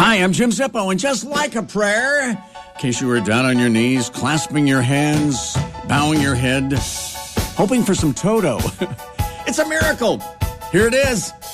Hi, I'm Jim Zippo, and just like a prayer, in case you were down on your knees, clasping your hands, bowing your head, hoping for some Toto, it's a miracle. Here it is.